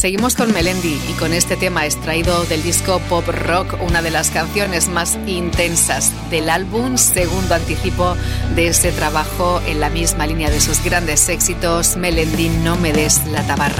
Seguimos con Melendi y con este tema extraído del disco Pop Rock, una de las canciones más intensas del álbum, segundo anticipo de ese trabajo en la misma línea de sus grandes éxitos. Melendi, no me des la tabarra.